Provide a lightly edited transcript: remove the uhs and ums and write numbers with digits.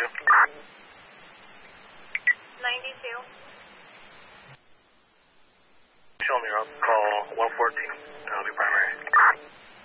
you? 92. Show me up. Call 114. That'll be primary.